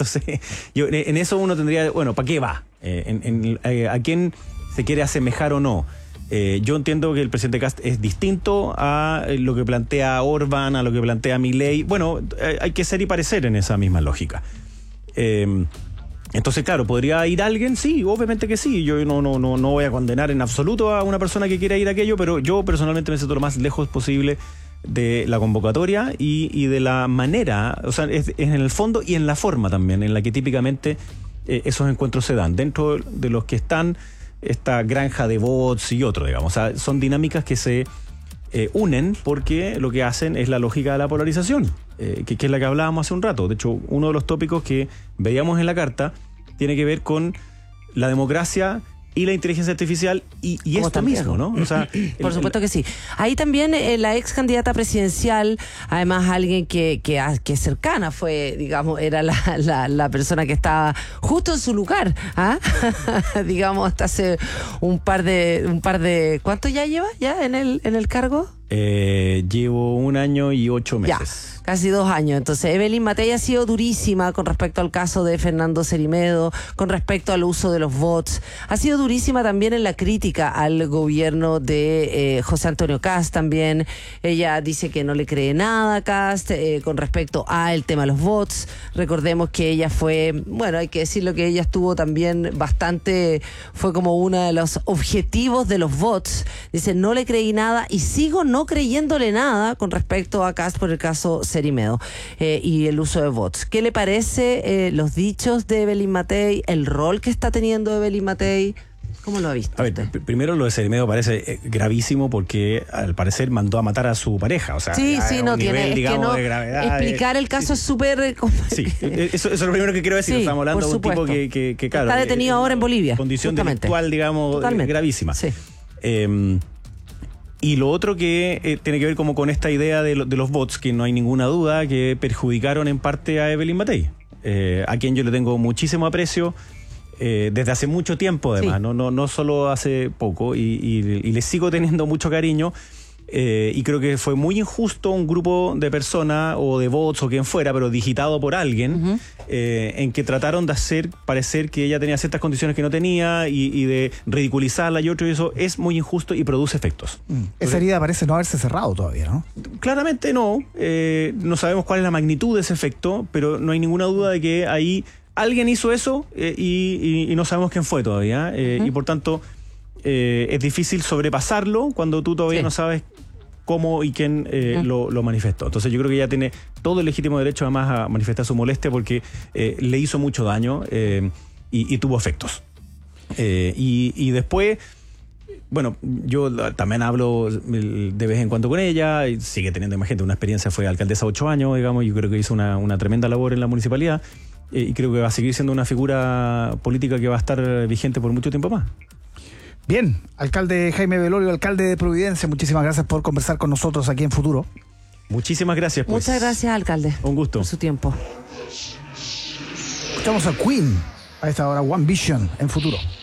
Entonces, en eso uno tendría, bueno, ¿para qué va? ¿A quién se quiere asemejar o no? Yo entiendo que el presidente Kast es distinto a lo que plantea Orbán, a lo que plantea Milei. Bueno, hay que ser y parecer en esa misma lógica. Entonces, claro, ¿podría ir alguien? Sí, obviamente que sí. Yo no voy a condenar en absoluto a una persona que quiera ir a aquello, pero yo personalmente me siento lo más lejos posible de la convocatoria y de la manera, o sea, es en el fondo y en la forma también, en la que típicamente esos encuentros se dan. Dentro de los que están esta granja de bots y otro, digamos. O sea, son dinámicas que se unen porque lo que hacen es la lógica de la polarización, que es la que hablábamos hace un rato. De hecho, uno de los tópicos que veíamos en la carta tiene que ver con la democracia y la inteligencia artificial y esto también, mismo, ¿no? O sea, por supuesto que sí. Ahí también la ex candidata presidencial, además alguien que es cercana, fue, digamos, era la persona que estaba justo en su lugar, ¿ah? Digamos, hasta hace un par de ¿cuánto ya lleva ya en el cargo? Llevo 1 año y 8 meses. Ya, casi 2 años. Entonces, Evelyn Matei ha sido durísima con respecto al caso de Fernando Cerimedo, con respecto al uso de los bots. Ha sido durísima también en la crítica al gobierno de José Antonio Kast también. Ella dice que no le cree nada a Kast con respecto al tema de los bots. Recordemos que ella fue, bueno, hay que decirlo que ella estuvo también bastante, fue como uno de los objetivos de los bots. Dice, no le creí nada y sigo no creyéndole nada con respecto a Kast por el caso Cerimedo y el uso de bots. ¿Qué le parece los dichos de Evelyn Matei, el rol que está teniendo Evelyn Matei? ¿Cómo lo ha visto? A ver, primero lo de Cerimedo parece gravísimo porque al parecer mandó a matar a su pareja. O sea, sí, no nivel, tiene, digamos, es que no, de gravedad. Explicar el caso es súper... Sí, eso es lo primero que quiero decir. Sí, estamos hablando de un tipo que claro, está detenido ahora en Bolivia. Condición delictual, digamos, gravísima. Sí. Y lo otro que tiene que ver como con esta idea de los bots, que no hay ninguna duda que perjudicaron en parte a Evelyn Matei, a quien yo le tengo muchísimo aprecio desde hace mucho tiempo, además, sí. no solo hace poco, y le sigo teniendo mucho cariño. Y creo que fue muy injusto un grupo de personas o de bots o quien fuera, pero digitado por alguien, en que trataron de hacer parecer que ella tenía ciertas condiciones que no tenía y de ridiculizarla y otro, y eso es muy injusto y produce efectos. Esa herida parece no haberse cerrado todavía, ¿no? Claramente no. No sabemos cuál es la magnitud de ese efecto, pero no hay ninguna duda de que ahí alguien hizo eso y no sabemos quién fue todavía. Y por tanto es difícil sobrepasarlo cuando tú todavía no sabes cómo y quién lo manifestó. Entonces yo creo que ella tiene todo el legítimo derecho además a manifestar su molestia porque le hizo mucho daño y tuvo efectos. Y después, bueno, yo también hablo de vez en cuando con ella, y sigue teniendo, imagínate, una experiencia, fue alcaldesa 8 años, digamos, y yo creo que hizo una tremenda labor en la municipalidad, y creo que va a seguir siendo una figura política que va a estar vigente por mucho tiempo más. Bien, alcalde Jaime Velorio, alcalde de Providencia, muchísimas gracias por conversar con nosotros aquí en Futuro. Muchísimas gracias. Pues. Muchas gracias, alcalde. Un gusto. Por su tiempo. Escuchamos a Queen a esta hora, One Vision en Futuro.